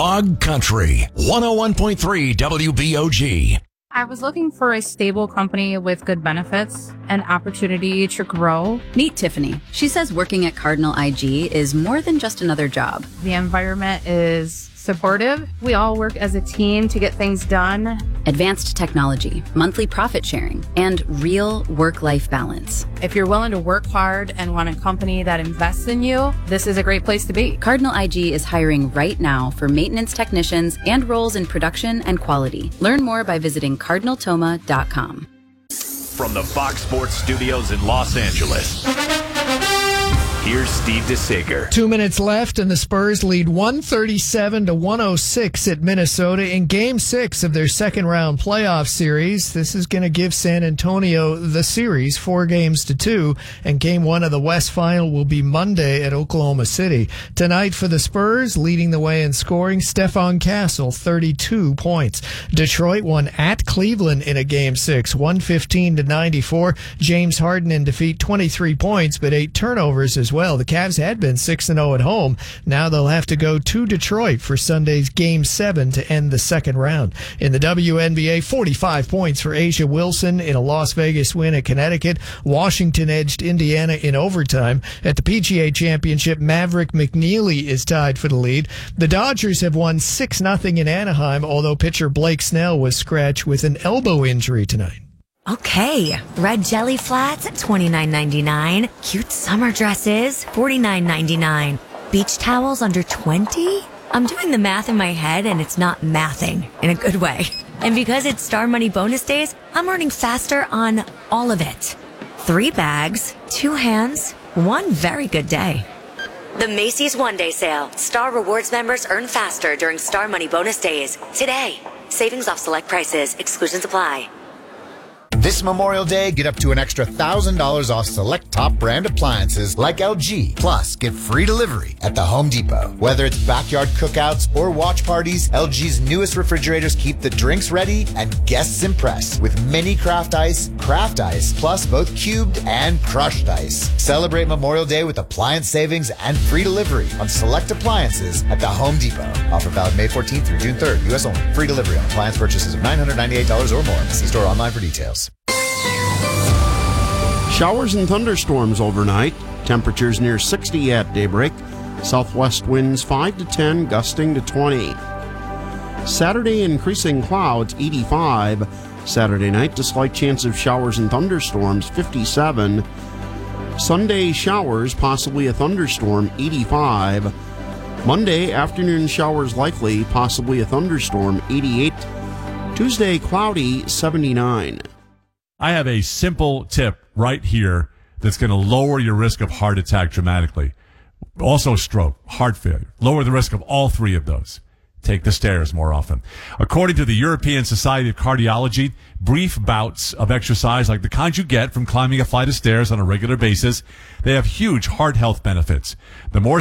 Hog Country, 101.3 WBOG. I was looking for a stable company with good benefits and opportunity to grow. Meet Tiffany. She says working at Cardinal IG is more than just another job. The environment is supportive. We all work as a team to get things done. Advanced technology, monthly profit sharing, and real work-life balance. If you're willing to work hard and want a company that invests in you, this is a great place to be. Cardinal IG is hiring right now for maintenance technicians and roles in production and quality. Learn more by visiting cardinaltoma.com. From the Fox Sports Studios in Los Angeles, here's Steve DeSager. 2 minutes left, and the Spurs lead 137-106 at Minnesota in Game 6 of their second-round playoff series. This is going to give San Antonio the series, 4-2, and Game 1 of the West Final will be Monday at Oklahoma City. Tonight for the Spurs, leading the way in scoring, Stephon Castle, 32 points. Detroit won at Cleveland in a Game 6, 115-94. James Harden in defeat, 23 points, but 8 turnovers as well. The Cavs had been 6-0 at home. Now they'll have to go to Detroit for Sunday's Game 7 to end the second round. In the WNBA, 45 points for Asia Wilson in a Las Vegas win at Connecticut. Washington edged Indiana in overtime. At the PGA Championship, Maverick McNeely is tied for the lead. The Dodgers have won 6-0 in Anaheim, although pitcher Blake Snell was scratched with an elbow injury tonight. Okay, red jelly flats at $29.99. Cute summer dresses, $49.99. Beach towels under $20? I'm doing the math in my head and it's not mathing in a good way. And because it's Star Money bonus days, I'm earning faster on all of it. 3 bags, 2 hands, 1 very good day. The Macy's One Day Sale. Star Rewards members earn faster during Star Money bonus days. Today, savings off select prices. Exclusions apply. This Memorial Day, get up to an extra $1,000 off select top brand appliances like LG. Plus, get free delivery at the Home Depot. Whether it's backyard cookouts or watch parties, LG's newest refrigerators keep the drinks ready and guests impressed with mini craft ice, plus both cubed and crushed ice. Celebrate Memorial Day with appliance savings and free delivery on select appliances at the Home Depot. Offer valid May 14th through June 3rd. U.S. only. Free delivery on appliance purchases of $998 or more. See store online for details. Showers and thunderstorms overnight. Temperatures near 60 at daybreak. Southwest winds 5 to 10, gusting to 20. Saturday, increasing clouds, 85. Saturday night, a slight chance of showers and thunderstorms, 57. Sunday, showers, possibly a thunderstorm, 85. Monday, afternoon showers likely, possibly a thunderstorm, 88. Tuesday, cloudy, 79. I have a simple tip right here that's going to lower your risk of heart attack dramatically. Also stroke, heart failure. Lower the risk of all 3 of those. Take the stairs more often. According to the European Society of Cardiology, brief bouts of exercise like the kind you get from climbing a flight of stairs on a regular basis, they have huge heart health benefits. The more